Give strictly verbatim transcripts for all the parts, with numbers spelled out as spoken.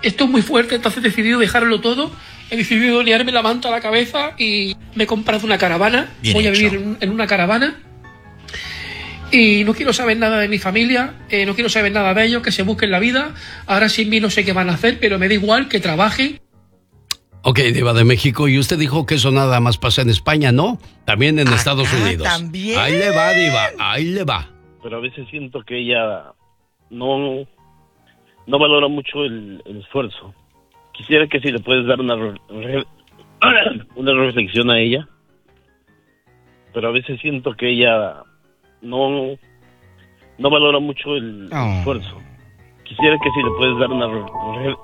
esto es muy fuerte, entonces he decidido dejarlo todo. He decidido liarme la manta a la cabeza y me he comprado una caravana. Bien Voy hecho. a vivir en una caravana. Y no quiero saber nada de mi familia, eh, no quiero saber nada de ellos, que se busquen la vida. Ahora sin mí no sé qué van a hacer, pero me da igual que trabajen. Ok, Diva de México, y usted dijo que eso nada más pasa en España, ¿no? También en Acá Estados Unidos. también. Ahí le va, Diva, ahí le va. Pero a veces siento que ella no, no valora mucho el, el esfuerzo. Quisiera que si le puedes dar una, re, una reflexión a ella. Pero a veces siento que ella no, no valora mucho el, Oh. el esfuerzo. Quisiera que si le puedes dar una, re,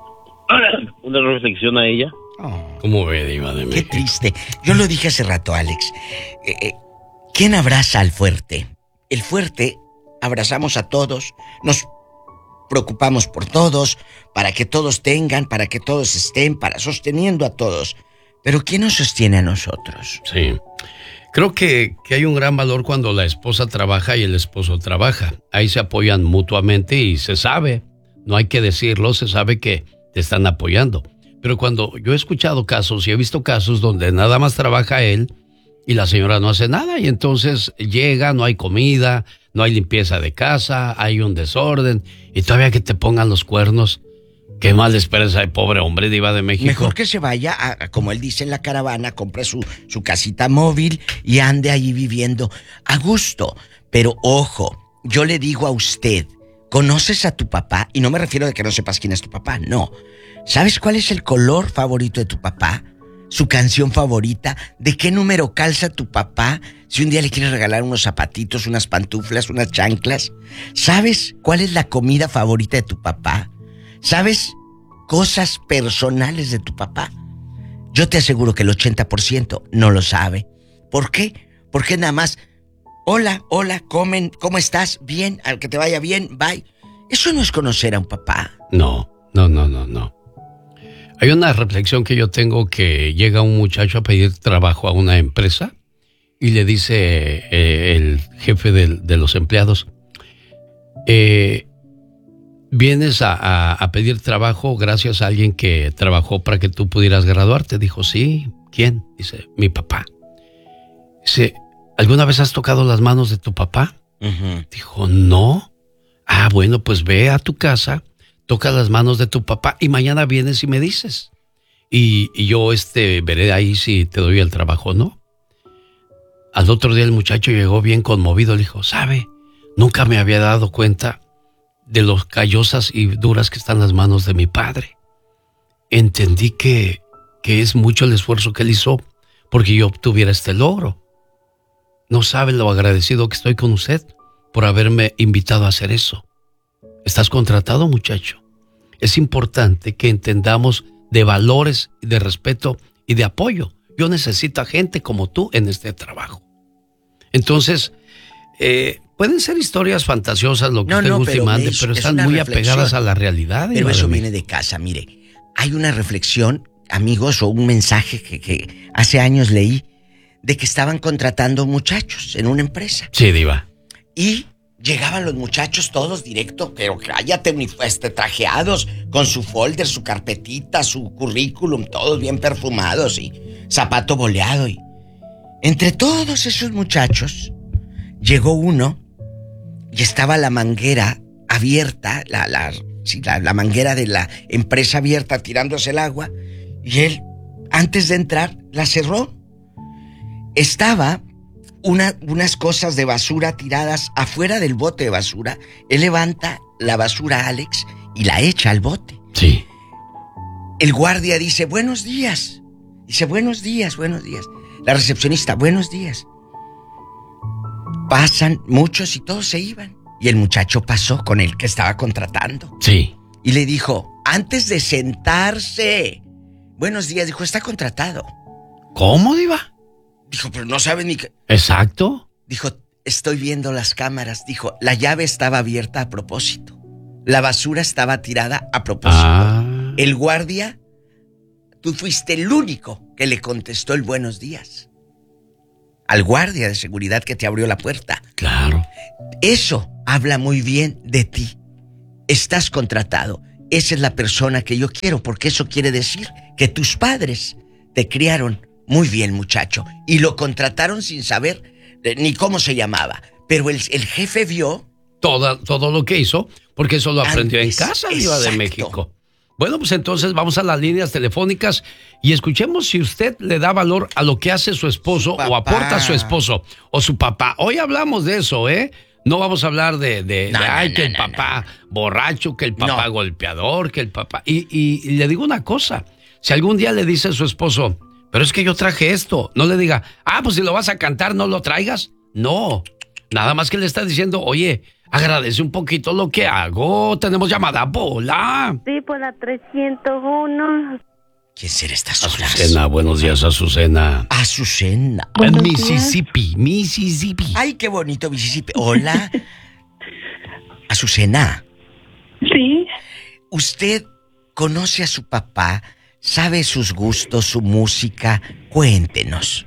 una reflexión a ella. Oh, ¿Cómo ve, Diva de qué México? triste. Yo lo dije hace rato, Alex. Eh, eh, ¿Quién abraza al fuerte? El fuerte abrazamos a todos, nos preocupamos por todos, para que todos tengan, para que todos estén, para sosteniendo a todos. Pero ¿quién nos sostiene a nosotros? Sí. Creo que, que hay un gran valor cuando la esposa trabaja y el esposo trabaja. Ahí se apoyan mutuamente y se sabe, no hay que decirlo, se sabe que te están apoyando. Pero cuando yo he escuchado casos y he visto casos donde nada más trabaja él y la señora no hace nada y entonces llega, no hay comida, no hay limpieza de casa, hay un desorden y todavía que te pongan los cuernos. ¿Qué mal le esperas al pobre hombre, Diva de México? Mejor que se vaya, a, a, como él dice en la caravana, compre su, su casita móvil y ande allí viviendo a gusto. Pero ojo, yo le digo a usted, ¿conoces a tu papá? Y no me refiero de que no sepas quién es tu papá, no. ¿Sabes cuál es el color favorito de tu papá? ¿Su canción favorita? ¿De qué número calza tu papá? Si un día le quieres regalar unos zapatitos, unas pantuflas, unas chanclas. ¿Sabes cuál es la comida favorita de tu papá? ¿Sabes cosas personales de tu papá? Yo te aseguro que el ochenta por ciento no lo sabe. ¿Por qué? Porque nada más, hola, hola, comen, ¿cómo estás? Bien, al que te vaya bien, bye. Eso no es conocer a un papá. No, no, no, no, no. Hay una reflexión que yo tengo que llega un muchacho a pedir trabajo a una empresa y le dice eh, el jefe de, de los empleados, eh, vienes a, a, a pedir trabajo gracias a alguien que trabajó para que tú pudieras graduarte. Dijo, sí, ¿quién? Dice, mi papá. Dice, ¿alguna vez has tocado las manos de tu papá? Uh-huh. Dijo, no. Ah, bueno, pues ve a tu casa, toca las manos de tu papá y mañana vienes y me dices. Y, y yo este, veré ahí si te doy el trabajo o no. Al otro día el muchacho llegó bien conmovido. Le dijo, ¿sabe? Nunca me había dado cuenta de lo callosas y duras que están las manos de mi padre. Entendí que, que es mucho el esfuerzo que él hizo porque yo obtuviera este logro. No sabe lo agradecido que estoy con usted por haberme invitado a hacer eso. ¿Estás contratado, muchacho? Es importante que entendamos de valores, de respeto y de apoyo. Yo necesito a gente como tú en este trabajo. Entonces, eh, pueden ser historias fantasiosas, lo que No, usted no, guste y pero mande, es- pero es están una muy reflexión. apegadas a la realidad. Pero Diva eso de viene de casa, mire. Hay una reflexión, amigos, o un mensaje que, que hace años leí de que estaban contratando muchachos en una empresa. Sí, Diva. Y llegaban los muchachos todos directo, pero cállate, este, trajeados, con su folder, su carpetita, su currículum, todos bien perfumados y zapato boleado. Y entre todos esos muchachos, llegó uno y estaba la manguera abierta, la, la, sí, la, la manguera de la empresa abierta tirándose el agua, y él, antes de entrar, la cerró. Estaba una, unas cosas de basura tiradas afuera del bote de basura. Él levanta la basura, Alex, y la echa al bote. Sí. El guardia dice, buenos días. Dice, buenos días, buenos días. La recepcionista, buenos días. Pasan muchos y todos se iban. Y el muchacho pasó con el que estaba contratando. Sí. Y le dijo, antes de sentarse, buenos días, dijo, está contratado. ¿Cómo, Diva? Dijo, pero no sabe ni qué. Exacto. Dijo, estoy viendo las cámaras. Dijo, la llave estaba abierta a propósito. La basura estaba tirada a propósito. Ah. El guardia, tú fuiste el único que le contestó el buenos días al guardia de seguridad que te abrió la puerta. Claro. Eso habla muy bien de ti. Estás contratado. esa es la persona que yo quiero, porque eso quiere decir que tus padres te criaron muy bien, muchacho, y lo contrataron sin saber eh, ni cómo se llamaba, pero el, el jefe vio Toda, todo lo que hizo, porque eso lo aprendió antes, en casa, Diva de exacto. México. Bueno, pues entonces vamos a las líneas telefónicas y escuchemos si usted le da valor a lo que hace su esposo Su o aporta su esposo o su papá. Hoy hablamos de eso, ¿eh? No vamos a hablar de, de, No, de, no, ay, no, que el no, papá borracho, que el papá No. golpeador, que el papá... Y, y, y le digo una cosa, si algún día le dice a su esposo, pero es que yo traje esto, no le diga, ah, pues si lo vas a cantar, no lo traigas. No, nada más que le está diciendo, oye, agradece un poquito lo que hago. Tenemos llamada, Pola. Sí, por la trescientos uno. ¿Quién será estas horas? Azucena, buenos días, Azucena. Azucena. En Buenos Mississippi, Mississippi. Ay, qué bonito Mississippi. Hola. Azucena, Sí, ¿usted conoce a su papá? ¿Sabe sus gustos, su música? Cuéntenos.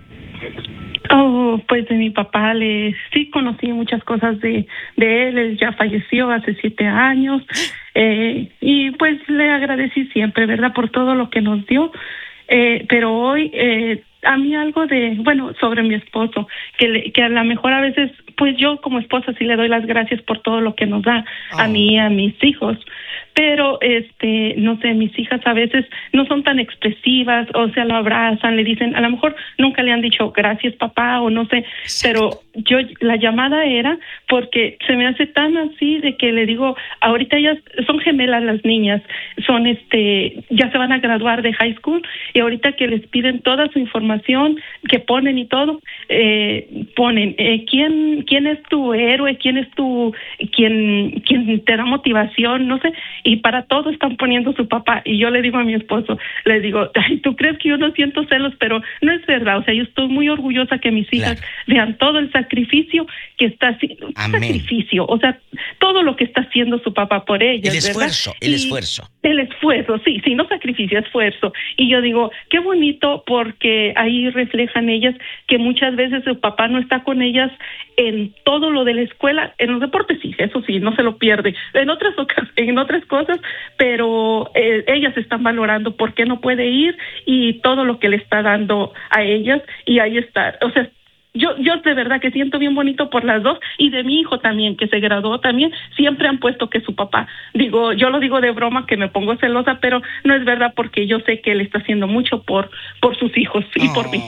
oh, pues de mi papá le sí conocí muchas cosas de, de él. Él ya falleció hace siete años eh, y pues le agradecí siempre, ¿verdad? Por todo lo que nos dio. Eh, pero hoy eh, a mí algo de, bueno, sobre mi esposo, que, le, que a lo mejor a veces, pues yo como esposa sí le doy las gracias por todo lo que nos da a mí y a mis hijos. Pero, este, no sé, mis hijas a veces no son tan expresivas, o sea, lo abrazan, le dicen, a lo mejor nunca le han dicho gracias papá, o no sé, pero yo, la llamada era porque se me hace tan así de que le digo, ahorita ellas son gemelas las niñas, son, este, ya se van a graduar de high school, y ahorita que les piden toda su información, que ponen y todo, eh, ponen, eh, ¿quién, quién es tu héroe? ¿Quién es tu, quién, quién te da motivación? No sé, y para todo están poniendo su papá. Y yo le digo a mi esposo, le digo, ay, ¿tú crees que yo no siento celos? Pero no es verdad, o sea, yo estoy muy orgullosa que mis hijas Claro. vean todo el sacrificio que está haciendo, Amén. sacrificio, o sea, todo lo que está haciendo su papá por ellas, El ¿verdad? esfuerzo, el Y esfuerzo. El esfuerzo, sí, sí, no sacrificio, esfuerzo. Y yo digo, qué bonito, porque ahí reflejan ellas que muchas veces su papá no está con ellas en todo lo de la escuela. En los deportes sí, eso sí, no se lo pierde. En otras ocas- en otras cosas, pero eh, ellas están valorando por qué no puede ir y todo lo que le está dando a ellas, y ahí está. O sea, Yo, yo de verdad que siento bien bonito por las dos, y de mi hijo también, que se graduó también, siempre han puesto que su papá, digo, yo lo digo de broma que me pongo celosa, pero no es verdad, porque yo sé que él está haciendo mucho por, por sus hijos y por mí.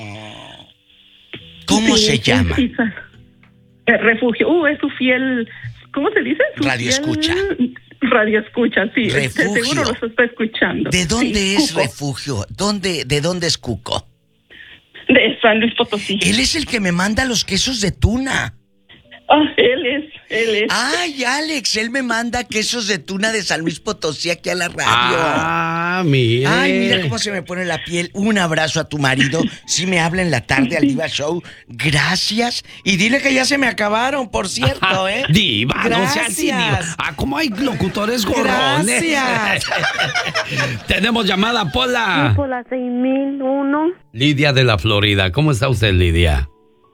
¿Cómo Sí, se sí, llama? sí, sí. El refugio, uh, es su fiel, ¿cómo se dice? Su Radio fiel- escucha. Radio escucha, sí, este, Refugio. seguro los está escuchando. ¿De dónde Sí, es Cuco, refugio? ¿Dónde, ¿De dónde es Cuco? de San Luis Potosí. Él es el que me manda los quesos de tuna. Ah, él es, él es. Ay, Alex, él me manda quesos de tuna de San Luis Potosí aquí a la radio. Ah, mira. Ay, mira cómo se me pone la piel. Un abrazo a tu marido. Si me habla en la tarde al Diva Show. Gracias. Y dile que ya se me acabaron, por cierto, ¿eh? Diva, no seas así, diva. Gracias. Ah, como hay locutores gorrones. Gracias. Tenemos llamada, Sí, Pola. por la seis mil uno. Lidia de la Florida. ¿Cómo está usted, Lidia?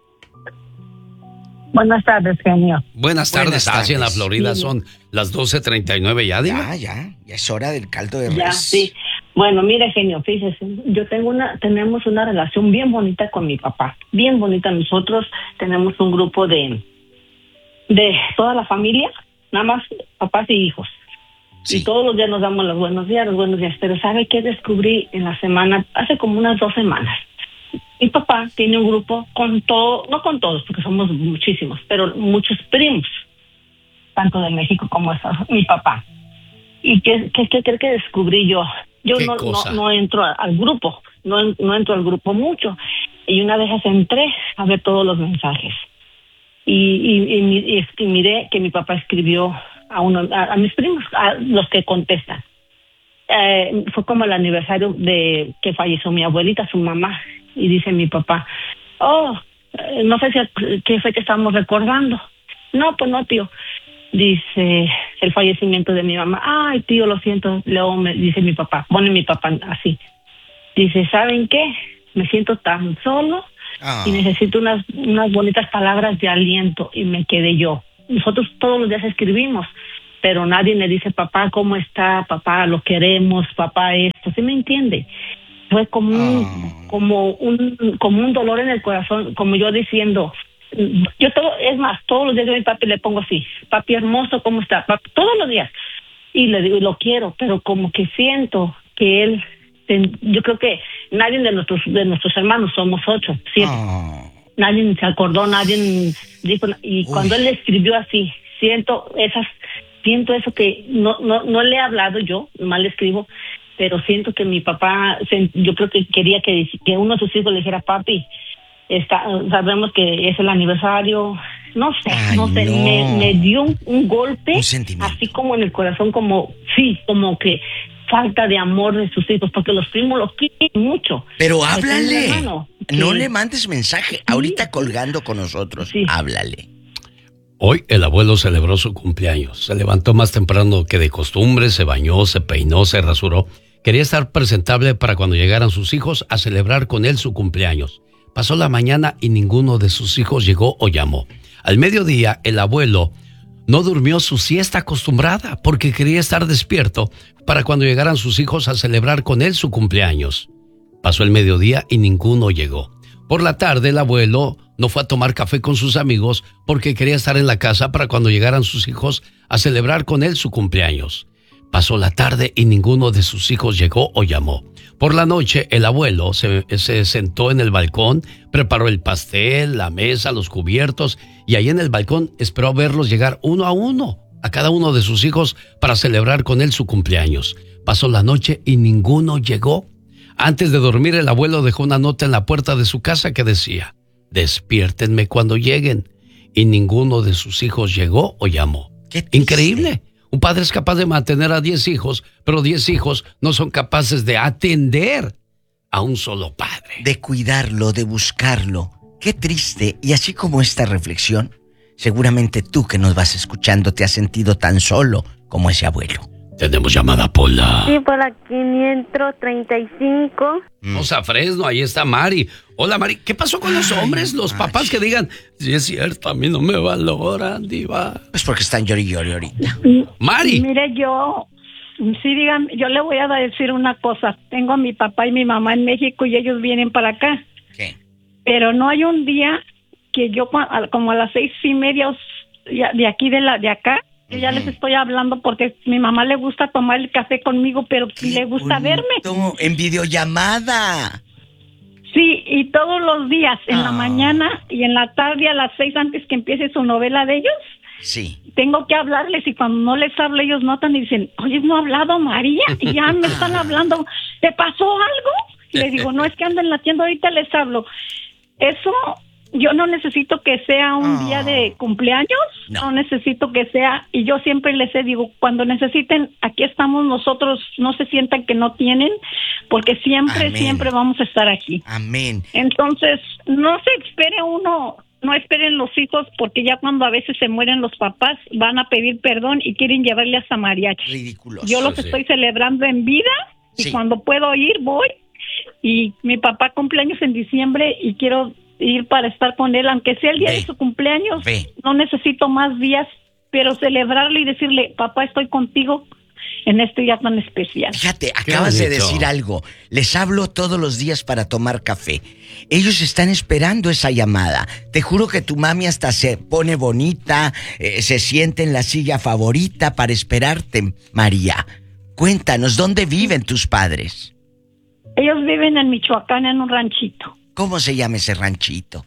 Buenas tardes, genio. Buenas tardes. Buenas Ah, sí, en la tardes. Florida son las doce treinta y nueve ya, Diva. Ya, ya. Ya es hora del caldo de Ya, res. sí. Bueno, mire, genio, fíjese, yo tengo una, tenemos una relación bien bonita con mi papá, bien bonita. Nosotros tenemos un grupo de, de toda la familia, nada más papás y hijos. Sí. Y todos los días nos damos los buenos días, los buenos días. Pero ¿sabe qué descubrí en la semana? Hace como unas dos semanas. Mi papá tiene un grupo con todo, no con todos, porque somos muchísimos, pero muchos primos, tanto de México como de mi papá. ¿Y qué, qué, qué cree que descubrí yo? Yo ¿Qué no, no, cosa? no entro a- al grupo, no, en- no entro al grupo mucho. Y una vez entré a ver todos los mensajes. Y, y, y, mi- y- y miré que mi papá escribió a uno, a, a mis primos, a los que contestan. Eh, fue como el aniversario de que falleció mi abuelita, su mamá, y dice mi papá, oh, eh, no sé si a- qué fecha estamos recordando. No, pues no, tío. Dice el fallecimiento de mi mamá. Ay, tío, lo siento. Luego me dice mi papá, pone mi papá así. Dice, ¿saben qué? Me siento tan solo Ah. y necesito unas, unas bonitas palabras de aliento. Y me quedé yo. Nosotros todos los días escribimos. pero nadie le dice, papá, ¿cómo está? Papá, lo queremos, papá, esto, ¿sí me entiende? Fue como un, Oh. como un, como un dolor en el corazón, como yo diciendo, yo todo, es más, todos los días yo a mi papi le pongo así, papi hermoso, ¿cómo está? Papi, todos los días, y le digo, lo quiero, pero como que siento que él, yo creo que nadie de nuestros, de nuestros hermanos, somos ocho, siete, Oh. nadie se acordó, nadie dijo, y cuando Uy. él le escribió así, siento esas, siento eso que no, no, no le he hablado yo, mal le escribo, pero siento que mi papá, yo creo que quería que, que uno de sus hijos le dijera, papi, está, sabemos que es el aniversario, no sé, Ay, no sé, no. Me, me dio un, un golpe, Un sentimiento. así como en el corazón, como, sí, como que falta de amor de sus hijos, porque los primos los quieren mucho. Pero Porque un háblale. hermano que- No le mandes mensaje. Ahorita colgando con nosotros. Sí. Háblale. Hoy el abuelo celebró su cumpleaños. Se levantó más temprano que de costumbre, se bañó, se peinó, se rasuró. Quería estar presentable para cuando llegaran sus hijos a celebrar con él su cumpleaños. Pasó la mañana y ninguno de sus hijos llegó o llamó. Al mediodía, el abuelo no durmió su siesta acostumbrada porque quería estar despierto para cuando llegaran sus hijos a celebrar con él su cumpleaños. Pasó el mediodía y ninguno llegó. Por la tarde, el abuelo no fue a tomar café con sus amigos porque quería estar en la casa para cuando llegaran sus hijos a celebrar con él su cumpleaños. Pasó la tarde y ninguno de sus hijos llegó o llamó. Por la noche, el abuelo se, se sentó en el balcón, preparó el pastel, la mesa, los cubiertos, y ahí en el balcón esperó verlos llegar uno a uno, a cada uno de sus hijos, para celebrar con él su cumpleaños. Pasó la noche y ninguno llegó. Antes de dormir, el abuelo dejó una nota en la puerta de su casa que decía, despiértenme cuando lleguen. Y ninguno de sus hijos llegó o llamó. Qué triste. Increíble. Un padre es capaz de mantener a diez hijos, pero diez hijos no son capaces de atender a un solo padre. De cuidarlo, de buscarlo. Qué triste. Y así como esta reflexión, seguramente tú que nos vas escuchando te has sentido tan solo como ese abuelo. Tenemos llamada, Pola. Sí, por la quinientos treinta y cinco. Vamos a Fresno, ahí está Mari. Hola, Mari. ¿Qué pasó con los Ay, hombres? Los Mari. papás que digan, si es cierto, a mí no me valoran, diva. Pues porque están llori llori ahorita. Mari. Mire, yo, sí, digan, yo le voy a decir una cosa. Tengo a mi papá y mi mamá en México y ellos vienen para acá. ¿Qué? Pero no hay un día que yo, cua- a- como a las seis y media os- ya- de aquí, de la de acá, yo ya les estoy hablando porque mi mamá le gusta tomar el café conmigo, pero Qué le gusta verme. bonito. En videollamada. Sí, y todos los días, en Ah. la mañana y en la tarde a las seis antes que empiece su novela de ellos, Sí. tengo que hablarles y cuando no les hablo ellos notan y dicen, oye, no ha hablado María y ya me están hablando, ¿te pasó algo? Y les digo, no, es que ando en la tienda, ahorita les hablo. Eso, yo no necesito que sea un Ah. día de cumpleaños, No. no. necesito que sea, y yo siempre les he digo, cuando necesiten, aquí estamos nosotros, no se sientan que no tienen, porque siempre, Amén. siempre vamos a estar aquí. Amén. Entonces, no se espere uno, no esperen los hijos, porque ya cuando a veces se mueren los papás, van a pedir perdón y quieren llevarle hasta mariachi. Ridículos. Yo los sí. estoy celebrando en vida y Sí. cuando puedo ir, voy. Y mi papá cumpleaños en diciembre y quiero ir para estar con él, aunque sea el día Ve. de su cumpleaños. Ve. No necesito más días, pero celebrarle y decirle, papá, estoy contigo en este día tan especial. Fíjate, acabas de bonito. decir algo. Les hablo todos los días para tomar café. Ellos están esperando esa llamada. Te juro que tu mami hasta se pone bonita, eh, se siente en la silla favorita para esperarte, María. Cuéntanos, ¿dónde viven tus padres? Ellos viven en Michoacán, en un ranchito. ¿Cómo se llama ese ranchito?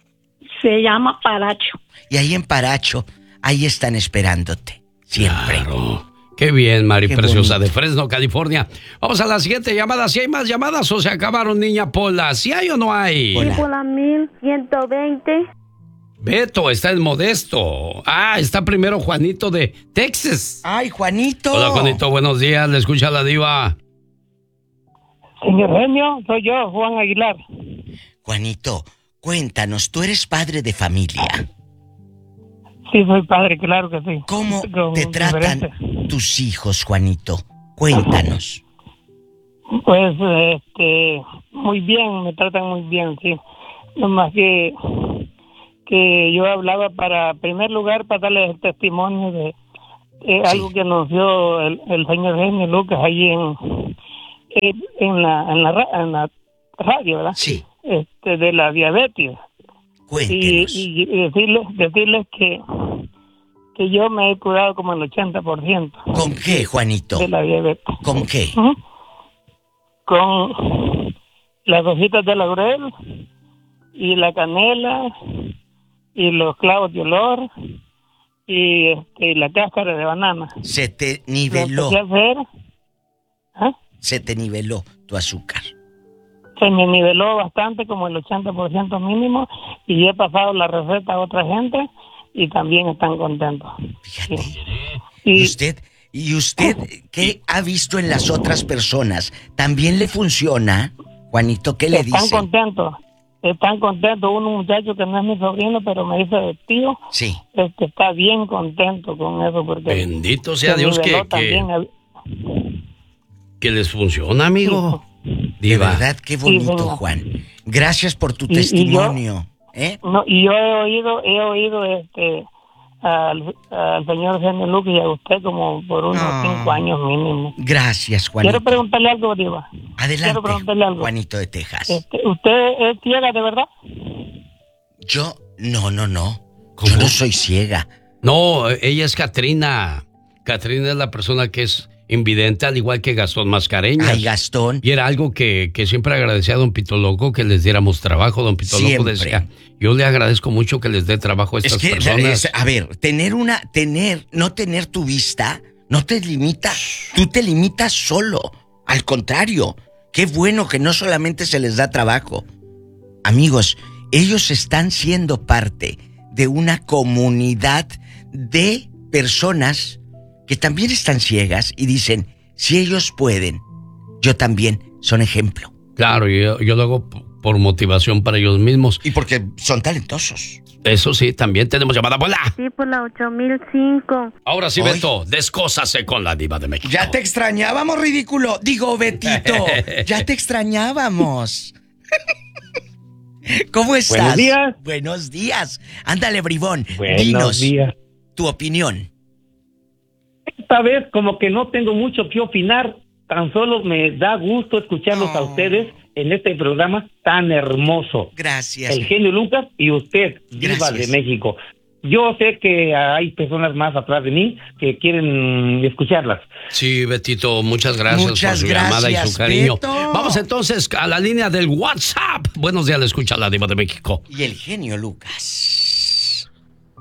Se llama Paracho. Y ahí en Paracho, ahí están esperándote. Siempre. Claro. Qué bien, Mari Qué Preciosa bonito. de Fresno, California. Vamos a la siguiente llamada. ¿Si hay más llamadas o se acabaron, niña Pola? ¿Si hay o no hay? Hola. Sí, por la mil ciento veinte. Beto está en Modesto. Ah, está primero Juanito de Texas. ¡Ay, Juanito! Hola, Juanito, buenos días. Le escucha la diva. Señor genio, soy yo, Juan Aguilar. Juanito, cuéntanos, tú eres padre de familia. Sí, soy padre, claro que sí. ¿Cómo Con te tratan diferentes. tus hijos, Juanito? Cuéntanos. Pues, este, muy bien, me tratan muy bien, sí. Nomás que, que yo hablaba para, en primer lugar, para darles el testimonio de, eh, Sí. algo que anunció el, el señor Genio Lucas ahí en, en, en la, en, la, ra- en la radio, ¿verdad? Sí. Este, de la diabetes. Y, Cuéntenos. y, y decirles, decirles que, que yo me he curado como el ochenta por ciento ¿Con qué, Juanito? de la diabetes. ¿Con qué? Ujú. Con las hojitas de laurel y la canela y los clavos de olor y, este, y la cáscara de banana. Se te Lo niveló, empecé a hacer, ¿ah? se te niveló tu azúcar. Se me niveló bastante, como el ochenta por ciento mínimo, y he pasado la receta a otra gente y también están contentos. Fíjate. Sí. ¿Y Y usted, y usted qué ha visto en las otras personas? ¿También le funciona, Juanito? ¿Qué le están dice? contentos, están contentos. Un muchacho que no es mi sobrino, pero me dice de tío, Sí. este, está bien contento con eso, porque Bendito sea se Dios que, niveló que, también el- que les funciona, amigo. De Diva. verdad, qué bonito, señor. Juan. Gracias por tu Y- y yo- testimonio. ¿eh? No, y yo he oído, he oído este al, al señor Genio Lucas y a usted como por unos No. cinco años mínimo. Gracias, Juanito. Quiero preguntarle algo, Diva. Adelante, quiero preguntarle algo. Juanito de Texas. Este, ¿Usted es ciega de verdad? Yo, no, no, no. ¿Cómo? Yo no soy ciega. No, ella es Catrina. Catrina es la persona que es invidente, al igual que Gastón Mascareñas. Ay, Gastón. Y era algo que, que siempre agradecía a don Pito Loco, que les diéramos trabajo. Don Pito Loco Siempre. decía, yo le agradezco mucho que les dé trabajo a Es estas que, personas. es- a ver, tener una, tener, no tener tu vista, no te limita. Tú te limitas solo. Al contrario, qué bueno que no solamente se les da trabajo. Amigos, ellos están siendo parte de una comunidad de personas que también están ciegas y dicen, si ellos pueden, yo también, son ejemplo. Claro, yo, yo lo hago p- por motivación para ellos mismos. Y porque son talentosos. Eso sí, también tenemos llamada. ¡Hola! Sí, por la ocho mil cinco. Ahora sí, Ay. Beto, descósase con la Diva de México. Ya te extrañábamos, ridículo. Digo, Betito, ya te extrañábamos. ¿Cómo estás? Buenos días. Buenos días. Ándale, bribón. Buenos Dinos días. tu opinión. Esta vez como que no tengo mucho que opinar, tan solo me da gusto escucharlos a Oh. ustedes en este programa tan hermoso. Gracias. El Genio Lucas y usted, Diva Gracias. de México. Yo sé que hay personas más atrás de mí que quieren escucharlas. Sí, Betito, muchas gracias Muchas por su llamada y gracias, su cariño. Beto. Vamos entonces a la línea del WhatsApp. Buenos días, le escucha la Diva de México. Y el genio Lucas.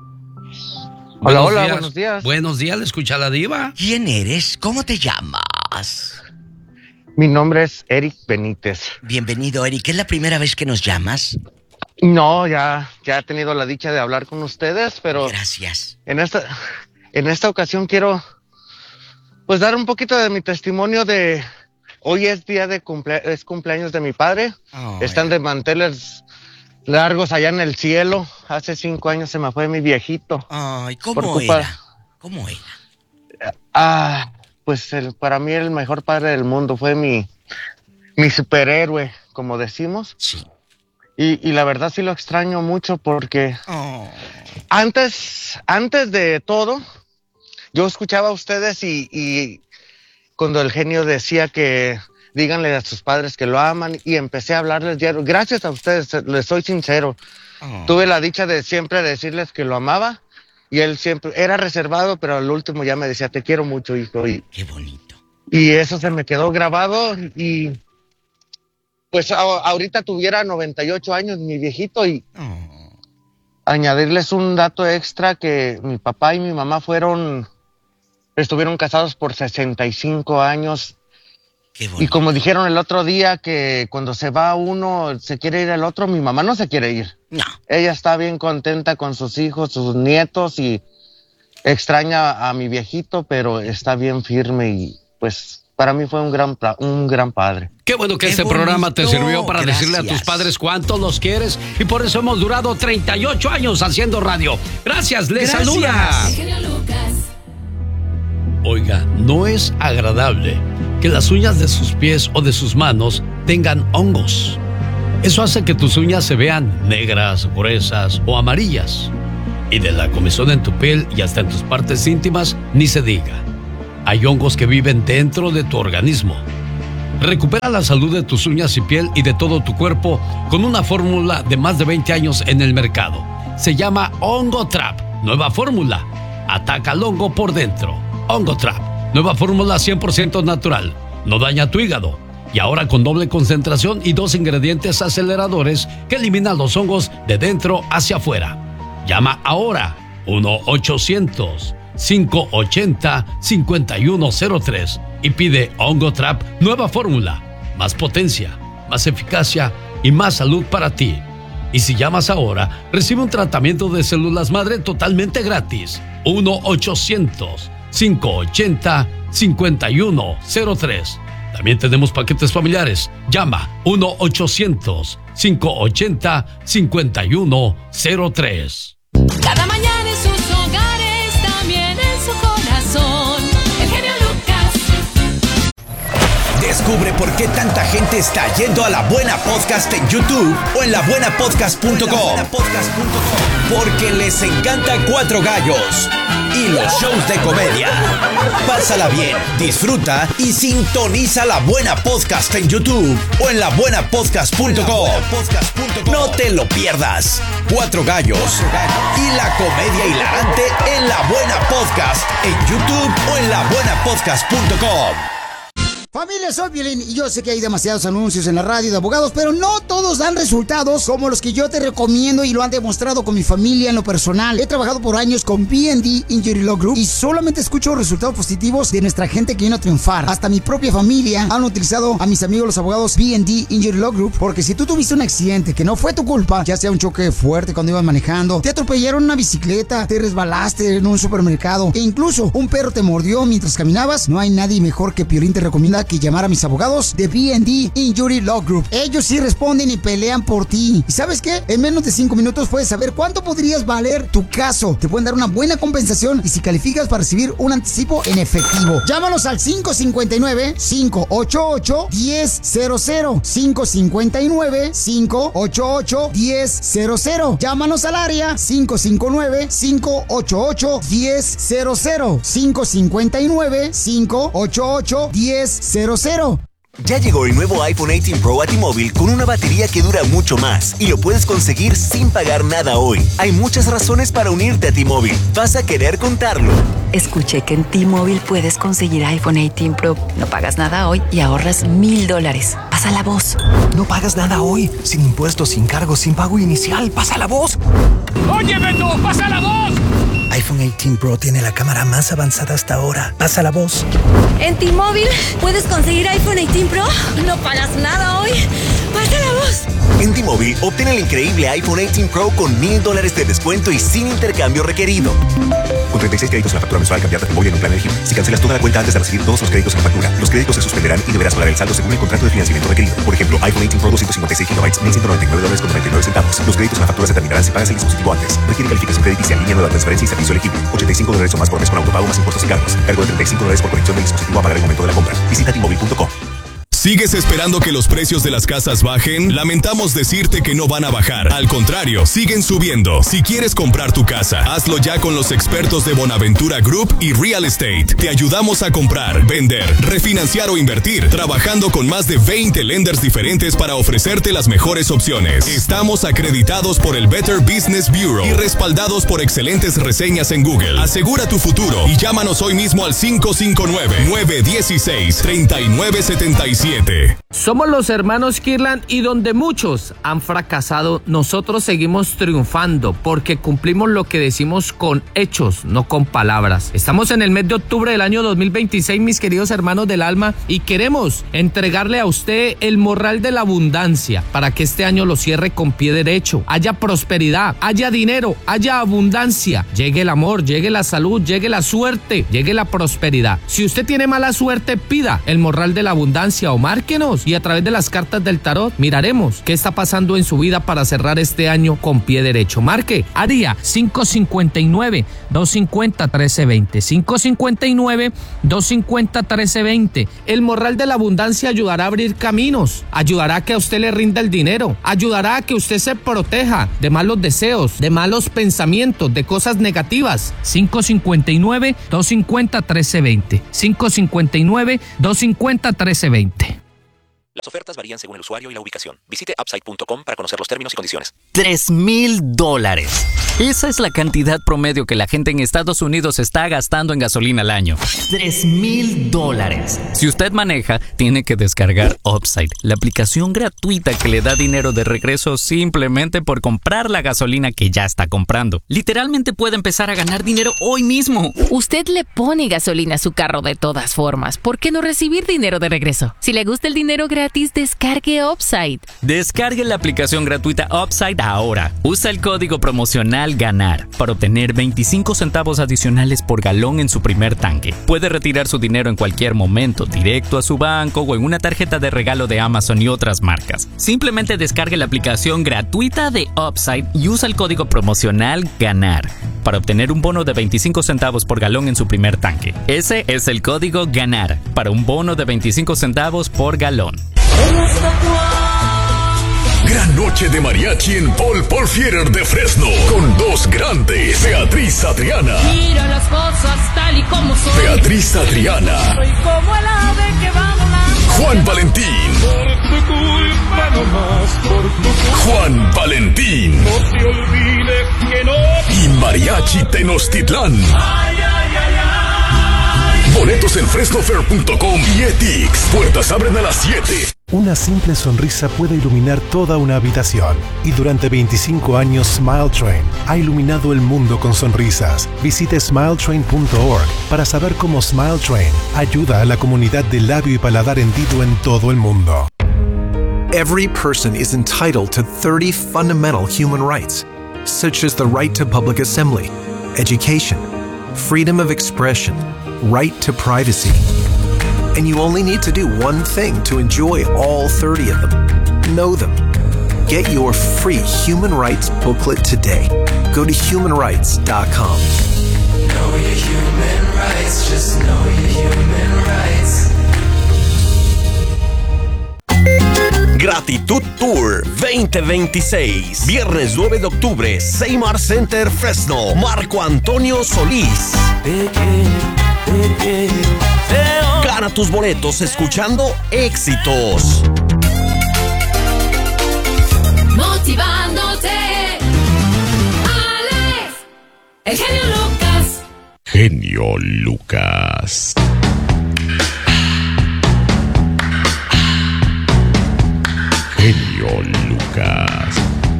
Hola, Buenos hola, días. buenos días. Buenos días, le escucha la Diva. ¿Quién eres? ¿Cómo te llamas? Mi nombre es Eric Benítez. Bienvenido, Eric. ¿Es la primera vez que nos llamas? No, ya, ya he tenido la dicha de hablar con ustedes, pero Gracias. en esta, en esta ocasión quiero, pues, dar un poquito de mi testimonio de, hoy es día de cumplea- es cumpleaños de mi padre. Ay. Están de manteles largos allá en el cielo. Hace cinco años se me fue mi viejito. Ay, Por ¿cómo culpa- era? ¿Cómo era? Ah, pues el, para mí el mejor padre del mundo, fue mi, mi superhéroe, como decimos. Sí. Y, y la verdad sí lo extraño mucho porque Oh. antes, antes de todo, yo escuchaba a ustedes y, y cuando el genio decía que díganle a sus padres que lo aman, y empecé a hablarles diario. Gracias a ustedes, les soy sincero. Oh. Tuve la dicha de siempre decirles que lo amaba, y él siempre era reservado, pero al último ya me decía, te quiero mucho, hijo. Y, Qué bonito. y eso se me quedó grabado, y pues a- ahorita tuviera noventa y ocho años mi viejito, y Oh. añadirles un dato extra, que mi papá y mi mamá fueron, estuvieron casados por sesenta y cinco años. Qué bonito. Y como dijeron el otro día, que cuando se va uno, se quiere ir el otro, mi mamá no se quiere ir. No. Ella está bien contenta con sus hijos, sus nietos, y extraña a mi viejito, pero está bien firme, y pues para mí fue un gran, pla- un gran padre. Qué bueno que Qué este programa te bonito. sirvió para decirle a tus Gracias. padres cuánto los quieres, y por eso hemos durado treinta y ocho años haciendo radio. Gracias, les Gracias. saluda. Oiga, no es agradable que las uñas de sus pies o de sus manos tengan hongos. Eso hace que tus uñas se vean negras, gruesas o amarillas. Y de la comezón en tu piel y hasta en tus partes íntimas, ni se diga. Hay hongos que viven dentro de tu organismo. Recupera la salud de tus uñas y piel y de todo tu cuerpo con una fórmula de más de veinte años en el mercado. Se llama Hongo Trap. Nueva fórmula. Ataca al hongo por dentro. Hongo Trap. Nueva fórmula cien por ciento natural. No daña tu hígado. Y ahora con doble concentración y dos ingredientes aceleradores que eliminan los hongos de dentro hacia afuera. Llama ahora uno ochocientos, cinco ochenta, cincuenta y uno cero tres y pide Hongo Trap nueva fórmula. Más potencia, más eficacia y más salud para ti. Y si llamas ahora, recibe un tratamiento de células madre totalmente gratis. uno ochocientos, cinco ochenta, cincuenta y uno cero tres. También tenemos paquetes familiares. Llama uno ochocientos, cinco ochenta, cincuenta y uno cero tres. Cada mañana en sus hogares, también en su corazón. El genio Lucas. Descubre por qué tanta gente está yendo a La Buena Podcast en YouTube o en la buena podcast punto com. Porque les encanta Cuatro Gallos y los shows de comedia. Pásala bien, disfruta y sintoniza La Buena Podcast en YouTube o en la buena podcast punto com. No te lo pierdas. Cuatro Gallos y la comedia hilarante en La Buena Podcast en YouTube o en la buena podcast punto com. Familia, soy Piolín y yo sé que hay demasiados anuncios en la radio de abogados, pero no todos dan resultados como los que yo te recomiendo y lo han demostrado con mi familia en lo personal. He trabajado por años con B and D Injury Law Group y solamente escucho resultados positivos de nuestra gente que viene a triunfar. Hasta mi propia familia han utilizado a mis amigos los abogados B and D Injury Law Group, porque si tú tuviste un accidente que no fue tu culpa, ya sea un choque fuerte cuando ibas manejando, te atropellaron una bicicleta, te resbalaste en un supermercado e incluso un perro te mordió mientras caminabas, no hay nadie mejor que Piolín te recomienda que llamar a mis abogados de B and D Injury Law Group. Ellos sí responden y pelean por ti. ¿Y sabes qué? En menos de cinco minutos puedes saber cuánto podrías valer tu caso. Te pueden dar una buena compensación y si calificas para recibir un anticipo en efectivo. Llámanos al cinco cinco nueve, cinco ocho ocho, uno cero cero cero. cinco cinco nueve, cinco ocho ocho, uno cero cero. Llámanos al área cinco cinco nueve, cinco ocho ocho, uno cero cero. cinco cinco nueve, cinco ocho ocho, uno cero cero. Ya llegó el nuevo iPhone dieciocho Pro a T-Mobile con una batería que dura mucho más y lo puedes conseguir sin pagar nada hoy. Hay muchas razones para unirte a T-Mobile. Vas a querer contarlo. Escuché que en T-Mobile puedes conseguir iPhone dieciocho Pro. No pagas nada hoy y ahorras mil dólares. Pasa la voz. No pagas nada hoy. Sin impuestos, sin cargos, sin pago inicial. Pasa la voz. ¡Oye, Beto! ¡Pasa la voz! iPhone dieciocho Pro tiene la cámara más avanzada hasta ahora. Pasa la voz. En T-Mobile puedes conseguir iPhone dieciocho Pro. No pagas nada hoy. Pasa la voz. En T-Mobile, obtén el increíble iPhone dieciocho Pro con mil dólares de descuento y sin intercambio requerido. Con treinta y seis créditos en la factura mensual cambiar de T-Mobile en un plan elegible. Si cancelas toda la cuenta antes de recibir todos los créditos en la factura, los créditos se suspenderán y deberás pagar el saldo según el contrato de financiamiento requerido. Por ejemplo, iPhone dieciocho Pro doscientos cincuenta y seis gigabytes, mil ciento noventa y nueve dólares con noventa y nueve centavos. Los créditos en la factura se terminarán si pagas el dispositivo antes. Requiere calificación crediticia en línea, nueva transferencia y servicio elegible. ochenta y cinco dólares o más por mes con autopago más impuestos y cargos. Cargo de treinta y cinco dólares por conexión del dispositivo a pagar el momento de la compra. Visita T Mobile punto com. ¿Sigues esperando que los precios de las casas bajen? Lamentamos decirte que no van a bajar. Al contrario, siguen subiendo. Si quieres comprar tu casa, hazlo ya con los expertos de Bonaventura Group y Real Estate. Te ayudamos a comprar, vender, refinanciar o invertir, trabajando con más de veinte lenders diferentes para ofrecerte las mejores opciones. Estamos acreditados por el Better Business Bureau y respaldados por excelentes reseñas en Google. Asegura tu futuro y llámanos hoy mismo al cinco cinco nueve, nueve uno seis, tres nueve siete siete. Somos los hermanos Kirlan y donde muchos han fracasado, nosotros seguimos triunfando porque cumplimos lo que decimos con hechos, no con palabras. Estamos en el mes de octubre del año dos mil veintiséis, mis queridos hermanos del alma, y queremos entregarle a usted el morral de la abundancia para que este año lo cierre con pie derecho, haya prosperidad, haya dinero, haya abundancia, llegue el amor, llegue la salud, llegue la suerte, llegue la prosperidad. Si usted tiene mala suerte, pida el morral de la abundancia o márquenos y a través de las cartas del tarot miraremos qué está pasando en su vida para cerrar este año con pie derecho. Marque área cinco cinco nueve, dos cinco cero, uno tres dos cero, cinco cinco nueve, dos cinco cero, uno tres dos cero. El morral de la abundancia ayudará a abrir caminos, ayudará a que a usted le rinda el dinero, ayudará a que usted se proteja de malos deseos, de malos pensamientos, de cosas negativas. cinco cinco nueve, dos cinco cero, uno tres dos cero, cinco cinco nueve, dos cinco cero, uno tres dos cero. Las ofertas varían según el usuario y la ubicación. Visite upside punto com para conocer los términos y condiciones. Tres mil dólares. Esa es la cantidad promedio que la gente en Estados Unidos está gastando en gasolina al año. Tres mil dólares. Si usted maneja, tiene que descargar Upside, la aplicación gratuita que le da dinero de regreso simplemente por comprar la gasolina que ya está comprando. Literalmente puede empezar a ganar dinero hoy mismo. Usted le pone gasolina a su carro de todas formas. ¿Por qué no recibir dinero de regreso? Si le gusta el dinero gratis, descargue Upside. Descargue la aplicación gratuita Upside ahora. Usa el código promocional GANAR para obtener veinticinco centavos adicionales por galón en su primer tanque. Puede retirar su dinero en cualquier momento, directo a su banco o en una tarjeta de regalo de Amazon y otras marcas. Simplemente descargue la aplicación gratuita de Upside y usa el código promocional GANAR para obtener un bono de veinticinco centavos por galón en su primer tanque. Ese es el código GANAR para un bono de veinticinco centavos por galón. Gran noche de mariachi en Paul Paul Theater de Fresno, con dos grandes, Beatriz Adriana. Mira las cosas tal y como son. Beatriz Adriana. Soy como el ave que va volando. Juan Valentín. Por tu culpa no más, por tu culpa. Juan Valentín. No se olvide que no. Y Mariachi Tenochtitlán. Ay, ay, ay, ay. Boletos en fresno fair punto com y Etix. Puertas abren a las siete. Una simple sonrisa puede iluminar toda una habitación. Y durante veinticinco años Smile Train ha iluminado el mundo con sonrisas. Visite smile train punto org para saber cómo Smile Train ayuda a la comunidad de labio y paladar hendido en todo el mundo. Every person is entitled to thirty fundamental human rights, such as the right to public assembly, education, freedom of expression, right to privacy. And you only need to do one thing to enjoy all thirty of them. Know them. Get your free human rights booklet today. Go to human rights dot com. Know your human rights, just know your human rights. Gratitud Tour veinte veintiséis. Viernes nueve de octubre, Seymour Center, Fresno. Marco Antonio Solís. Gana tus boletos escuchando éxitos. Motivándote, Alex, el genio Lucas. Genio Lucas. Genio Lucas.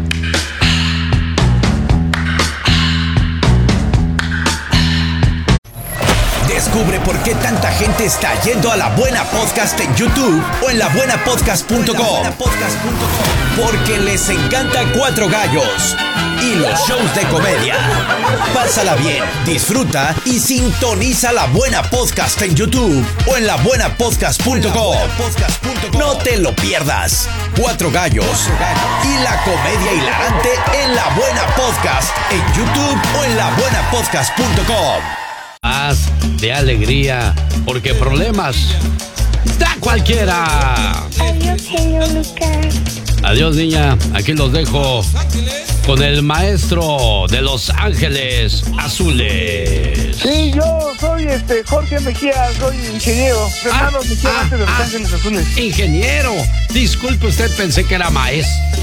Descubre por qué tanta gente está yendo a La Buena Podcast en YouTube o en la buena podcast punto com. Porque les encanta Cuatro Gallos y los shows de comedia. Pásala bien, disfruta y sintoniza La Buena Podcast en YouTube o en la buena podcast punto com. No te lo pierdas. Cuatro Gallos y la comedia hilarante en La Buena Podcast en YouTube o en la buena podcast punto com. Paz, de alegría, porque problemas da cualquiera. Adiós, genio Lucas. Adiós, niña. Aquí los dejo con el maestro de Los Ángeles Azules. Sí, yo soy este Jorge Mejía, soy ingeniero. Fernando Ah, Mejía, ah, antes de Los ah, Ángeles Azules. Ingeniero, disculpe usted, pensé que era maestro.